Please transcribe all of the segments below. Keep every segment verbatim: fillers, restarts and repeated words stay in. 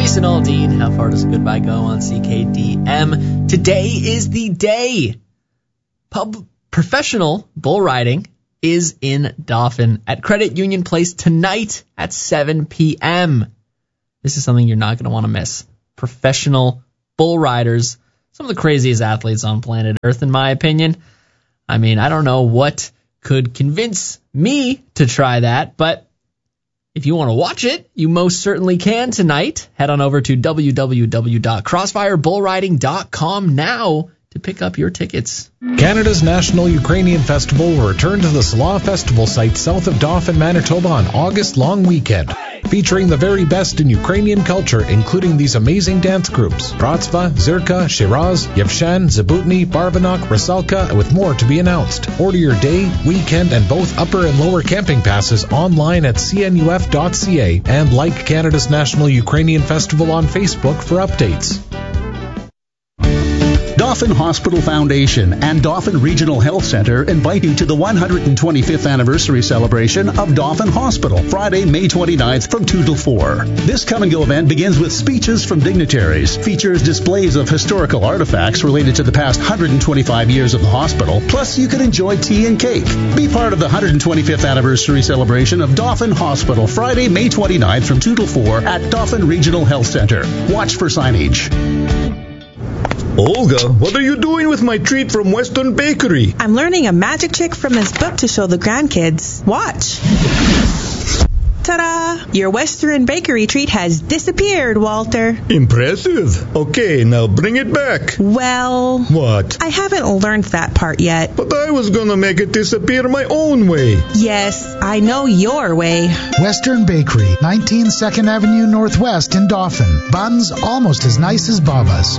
Jason Aldean, how far does a goodbye go on C K D M? Today is the day. Pub professional bull riding is in Dauphin at Credit Union Place tonight at seven p.m. This is something you're not going to want to miss. Professional bull riders, some of the craziest athletes on planet Earth, in my opinion. I mean, I don't know what could convince me to try that, but if you want to watch it, you most certainly can tonight. Head on over to w w w dot crossfire bull riding dot com now to pick up your tickets. Canada's National Ukrainian Festival will return to the Salah Festival site south of Dauphin, Manitoba on August long weekend, featuring the very best in Ukrainian culture, including these amazing dance groups: Bratstva, Zirka, Shiraz, Yevshan, Zabutny, Barbanok, Rusalka, with more to be announced. Order your day, weekend, and both upper and lower camping passes online at c n u f dot c a and like Canada's National Ukrainian Festival on Facebook for updates. Dauphin Hospital Foundation and Dauphin Regional Health Center invite you to the one hundred twenty-fifth anniversary celebration of Dauphin Hospital, Friday, May twenty-ninth from two till four. This come-and-go event begins with speeches from dignitaries, features displays of historical artifacts related to the past one hundred twenty-five years of the hospital, plus you can enjoy tea and cake. Be part of the one hundred twenty-fifth anniversary celebration of Dauphin Hospital, Friday, May twenty-ninth from two till four at Dauphin Regional Health Center. Watch for signage. Olga, what are you doing with my treat from Western Bakery? I'm learning a magic trick from this book to show the grandkids. Watch. Ta-da! Your Western Bakery treat has disappeared, Walter. Impressive. Okay, now bring it back. Well... What? I haven't learned that part yet. But I was gonna make it disappear my own way. Yes, I know your way. Western Bakery, nineteen second Avenue Northwest in Dauphin. Buns almost as nice as Baba's.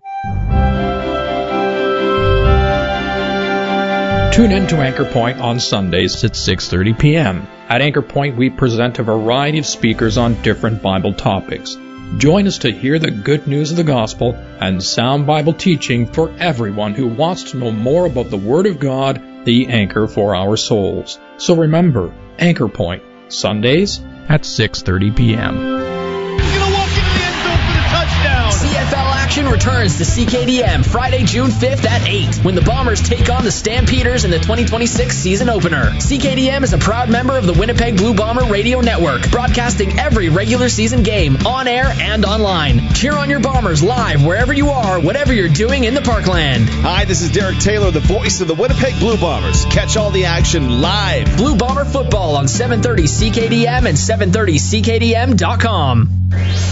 Tune in to Anchor Point on Sundays at six thirty p.m. At Anchor Point, we present a variety of speakers on different Bible topics. Join us to hear the good news of the gospel and sound Bible teaching for everyone who wants to know more about the Word of God, the anchor for our souls. So remember, Anchor Point, Sundays at six thirty p.m. C F L action returns to C K D M Friday, June fifth at eight when the Bombers take on the Stampeders in the twenty twenty-six season opener. C K D M is a proud member of the Winnipeg Blue Bomber Radio Network, broadcasting every regular season game on air and online. Cheer on your Bombers live wherever you are, whatever you're doing in the Parkland. Hi, this is Derek Taylor, the voice of the Winnipeg Blue Bombers. Catch all the action live. Blue Bomber football on seven thirty C K D M and seven thirty C K D M dot com.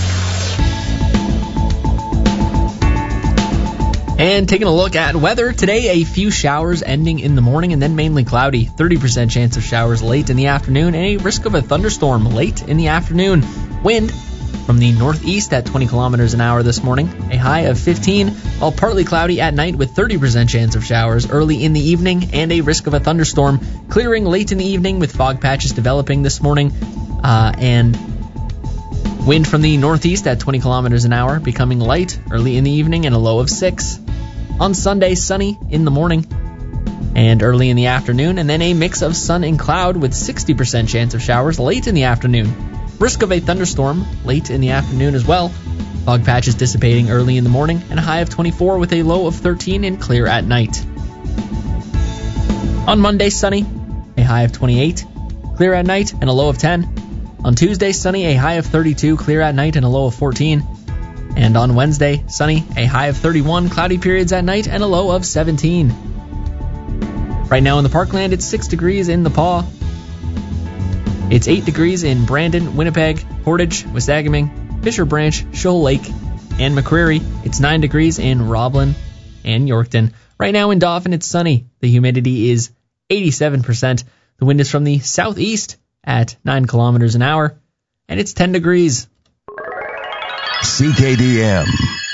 And taking a look at weather, today a few showers ending in the morning and then mainly cloudy. thirty percent chance of showers late in the afternoon and a risk of a thunderstorm late in the afternoon. Wind from the northeast at twenty kilometers an hour this morning, a high of fifteen, while partly cloudy at night with thirty percent chance of showers early in the evening and a risk of a thunderstorm clearing late in the evening with fog patches developing this morning, uh, and wind from the northeast at twenty kilometers an hour, becoming light early in the evening and a low of six. On Sunday, sunny in the morning and early in the afternoon, and then a mix of sun and cloud with sixty percent chance of showers late in the afternoon. Risk of a thunderstorm late in the afternoon as well. Fog patches dissipating early in the morning and a high of twenty-four with a low of thirteen and clear at night. On Monday, sunny, a high of twenty-eight, clear at night and a low of ten. On Tuesday, sunny, a high of thirty-two, clear at night and a low of fourteen. And on Wednesday, sunny, a high of thirty-one, cloudy periods at night and a low of seventeen. Right now in the Parkland, it's six degrees in the Paw. It's eight degrees in Brandon, Winnipeg, Portage, Wissagaming, Fisher Branch, Shoal Lake, and McCreary. It's nine degrees in Roblin and Yorkton. Right now in Dauphin, it's sunny. The humidity is eighty-seven percent. The wind is from the southeast at nine kilometers an hour, and it's ten degrees. C K D M.